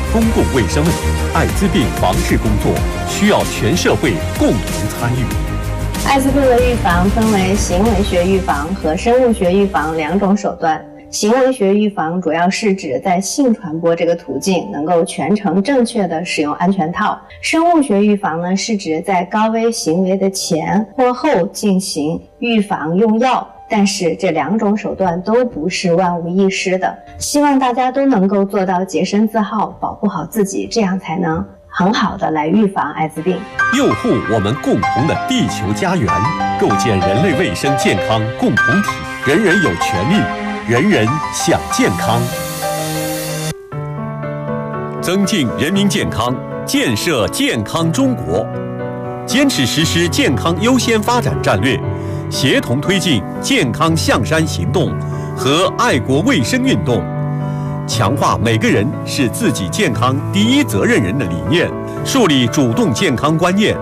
公共卫生问题，艾滋病防治工作需要全社会共同参与。 艾滋病的预防分为行为学预防和生物学预防两种手段。行为学预防主要是指在性传播这个途径能够全程正确的使用安全套。生物学预防呢，是指在高危行为的前或后进行预防用药。但是这两种手段都不是万无一失的，希望大家都能够做到洁身自好，保护好自己，这样才能很好的来预防艾滋病， 佑护我们共同的地球家园，构建人类卫生健康共同体。人人有权利，人人享健康。增进人民健康，建设健康中国，坚持实施健康优先发展战略，协同推进健康象山行动和爱国卫生运动，强化每个人是自己健康第一责任人的理念，树立主动健康观念，